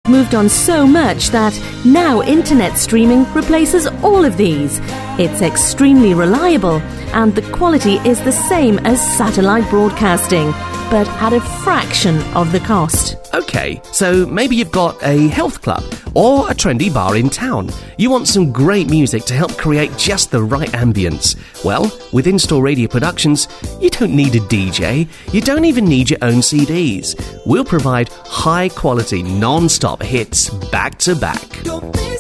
moved on so much that now internet streaming replaces all of these. It's extremely reliable, and the quality is the same as satellite broadcasting, but at a fraction of the cost. Okay, so maybe you've got a health club or a trendy bar in town. You want some great music to help create just the right ambience. Well, with In-Store Radio Productions, you don't need a DJ. You don't even need your own CDs. We'll provide high-quality, non-stop hits back to back.